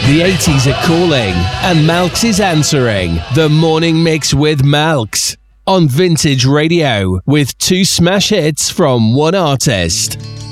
The 80s are calling and Malks is answering. The Morning Mix with Malks on Vintage Radio with two smash hits from one artist.